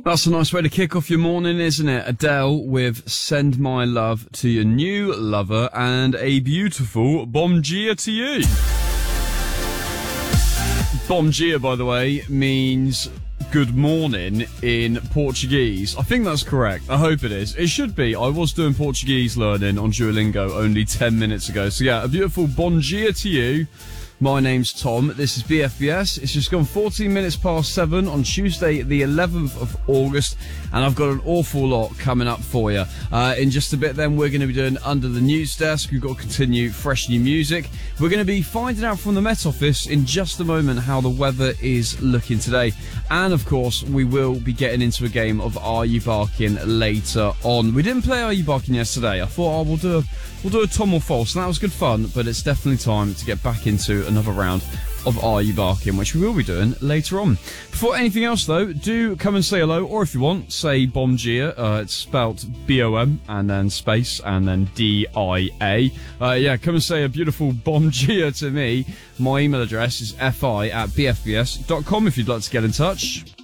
That's a nice way to kick off your morning, isn't it? Adele with Send My Love to Your New Lover and a beautiful Bom Dia to you. Bom Dia, by the way, means good morning in Portuguese. I think that's correct. I hope it is. It should be. I was doing Portuguese learning on Duolingo only 10 minutes ago. So yeah, a beautiful Bom Dia to you. My name's Tom. This is BFBS. It's just gone 14 minutes past 7 on Tuesday, the 11th of August, and I've got an awful lot coming up for you. In just a bit then, we're going to be doing Under the News Desk. We've got to continue fresh new music. We're going to be finding out from the Met Office in just a moment how the weather is looking today. And, of course, we will be getting into a game of Are You Barking later on. We didn't play Are You Barking yesterday. I thought, we'll do a Tom or False, and that was good fun, but it's definitely time to get back into another round of Are You Barking, which we will be doing later on. Before anything else, though, do come and say hello, or if you want, say Bom Dia. It's spelt B-O-M, and then space, and then D-I-A. Yeah, come and say a beautiful Bom Dia to me. My email address is fi@bfbs.com if you'd like to get in touch.